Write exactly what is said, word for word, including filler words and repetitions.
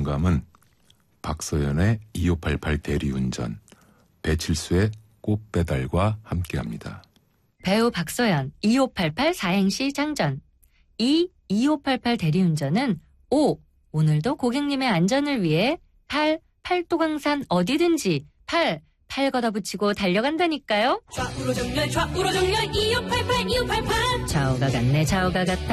정감은 박서연의 이오팔팔 대리운전, 배칠수의 꽃배달과 함께합니다. 배우 박서연, 이오팔팔 사행시 장전. 이, 이오팔팔 대리운전은 오, 오늘도 고객님의 안전을 위해 팔, 팔도강산 어디든지 팔, 팔 걷어붙이고 달려간다니까요. 좌우로 정렬 좌우로 정렬 이오팔팔 이오팔팔 좌우가 같네 좌우가 같다.